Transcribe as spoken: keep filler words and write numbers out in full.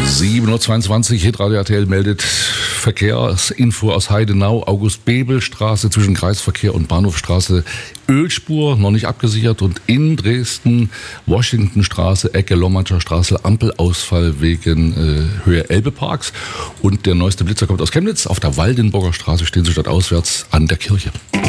sieben Uhr zweiundzwanzig, Hitradio R T L meldet Verkehrsinfo aus Heidenau, August-Bebel-Straße zwischen Kreisverkehr und Bahnhofstraße, Ölspur, noch nicht abgesichert, und in Dresden, Washingtonstraße, Ecke Lommatscher Straße, Ampelausfall wegen äh, Höhe Elbeparks. Und der neueste Blitzer kommt aus Chemnitz, auf der Waldenburger Straße stehen sie stadtauswärts an der Kirche.